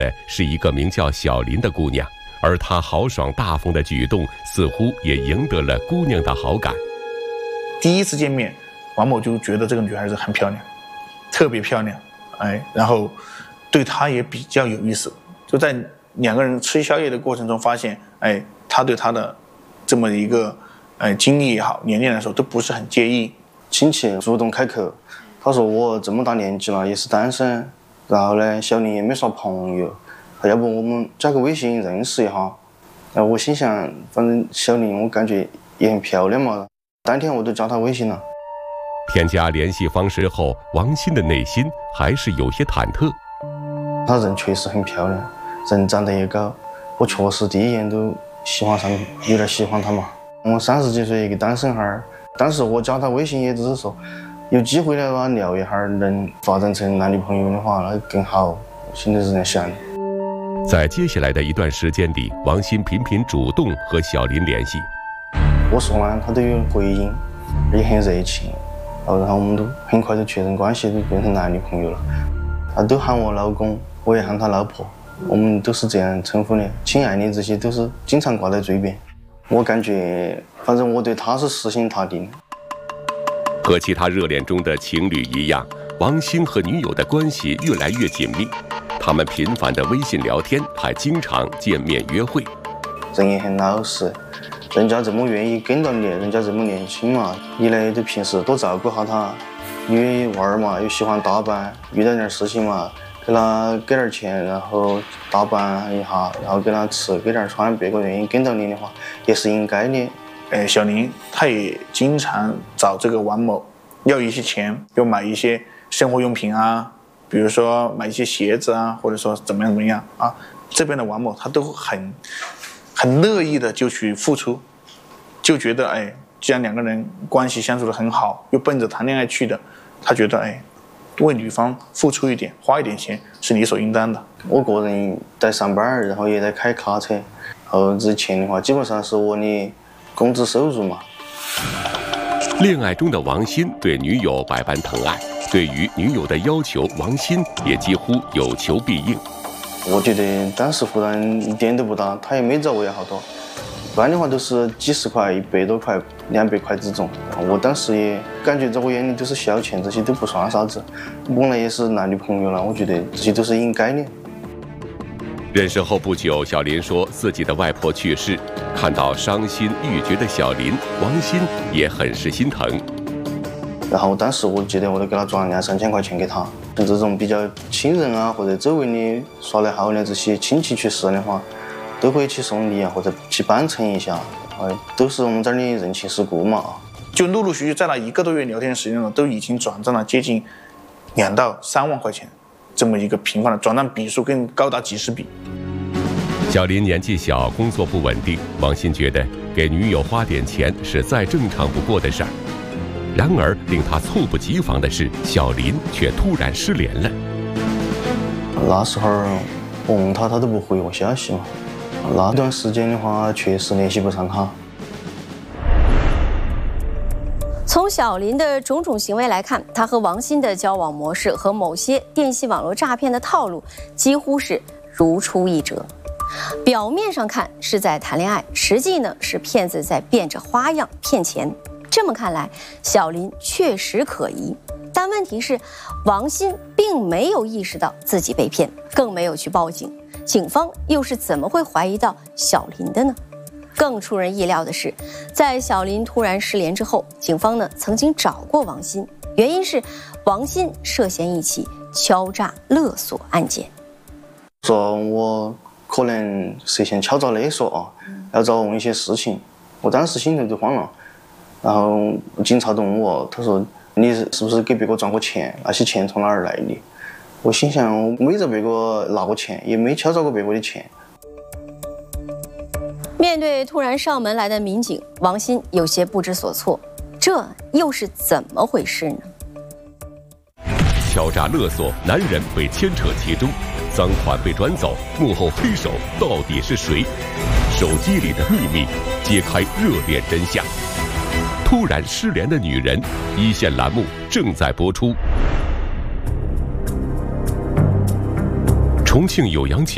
是一个名叫小林的姑娘，而她豪爽大方的举动似乎也赢得了姑娘的好感。 第一次见面，王某就觉得这个女孩子很漂亮，特别漂亮，然后对她也比较有意思。就在两个人吃宵夜的过程中发现，他对她的这么一个经历也好，年龄来说都不是很介意。 亲戚主动开口，他说我这么大年纪了也是单身，然后呢小林也没啥朋友，要不我们加个微信认识一下。我心想反正小林我感觉也很漂亮嘛，当天我就加她微信了。 添加联系方式后，王鑫的内心还是有些忐忑。 她人确实很漂亮，人长得也高，我确实第一眼都喜欢上，有点喜欢她嘛。我30几岁一个单身孩，当时我加她微信也只是说有机会的话聊一下，能发展成男女朋友的话那更好，心里是这样想的。 在接下来的一段时间里，王鑫频频主动和小林联系。 我说呢，她都有回应，也很热情，然后我们都很快就确认关系，就变成男女朋友了。她都喊我老公，我也喊她老婆，我们都是这样称呼的，亲爱的这些都是经常挂在嘴边。我感觉反正我对她是死心塌地的。 和其他热恋中的情侣一样，王鑫和女友的关系越来越紧密，他们频繁的微信聊天，还经常见面约会。 人也很老实，人家这么愿意跟到你，人家这么年轻嘛，你呢就平时多照顾下他。因为娃儿嘛又喜欢打扮，遇到点事情嘛给他给点钱，然后打扮一下，然后给他吃给点穿，别个愿意跟到你的话也是应该的。 小林他也经常找这个王某要一些钱，要买一些生活用品啊，比如说买一些鞋子啊，或者说怎么样啊。这边的王某他都很乐意的就去付出，就觉得既然两个人关系相处得很好，又奔着谈恋爱去的，他觉得为女方付出一点，花一点钱是理所应当的。 我个人在上班，然后也在开卡车，然后这钱的话基本上是我的工资收入嘛。 恋爱中的王鑫对女友百般疼爱，对于女友的要求，王鑫也几乎有求必应。 我觉得当时负担一点都不大，他也没找我要好多，一般的话都是几十块、100多块、200块这种。我当时也感觉在我眼里都是小钱，这些都不算啥子。本来也是男女朋友了，我觉得这些都是应该的。 认识后不久，小林说自己的外婆去世，看到伤心欲绝的小林，王鑫也很是心疼。 然后当时我记得我都给他转2、3千块钱给他，像这种比较亲人啊或者周围的耍得好的这些亲戚去世的话，都会去送礼啊或者去帮衬一下，都是我们这儿的人情世故嘛。 就陆陆续续在那1个多月聊天时间呢，都已经转账了接近2到3万块钱，这么一个频繁的转账笔数更高达几十笔。 小林年纪小，工作不稳定，王鑫觉得给女友花点钱是再正常不过的事儿。然而令他猝不及防的是，小林却突然失联了。 那时候我问他，他都不回我消息嘛。那段时间的话，确实联系不上他。 从小林的种种行为来看，他和王鑫的交往模式和某些电信网络诈骗的套路几乎是如出一辙。表面上看是在谈恋爱，实际呢是骗子在变着花样骗钱。这么看来，小林确实可疑。但问题是，王鑫并没有意识到自己被骗，更没有去报警。警方又是怎么会怀疑到小林的呢？更出人意料的是，在小林突然失联之后，警方呢曾经找过王鑫，原因是王鑫涉嫌一起敲诈勒索案件。 说我可能涉嫌敲诈勒索啊，要找我问一些事情，我当时心头就慌了。然后警察都问我，他说你是不是给别个转过钱？那些钱从哪儿来的？我心想我没找别个拿过钱，也没敲诈过别个的钱。 面对突然上门来的民警，王鑫有些不知所措，这又是怎么回事呢？ 敲诈勒索，男人被牵扯其中，赃款被转走，幕后黑手到底是谁？手机里的秘密，揭开热点真相。突然失联的女人，一线栏目正在播出。重庆酉阳警